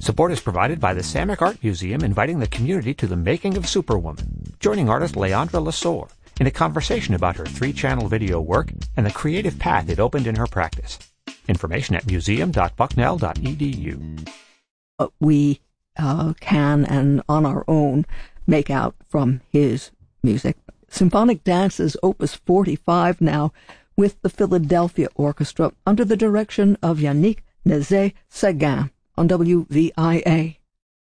Support is provided by the Samick Art Museum, inviting the community to the making of Superwoman, joining artist Leandra Lesor in a conversation about her 3-channel video work and the creative path it opened in her practice. Information at museum.bucknell.edu. We can, and on our own, make out from his music. Symphonic Dances, Opus 45 now, with the Philadelphia Orchestra under the direction of Yannick Nézet-Séguin on WVIA.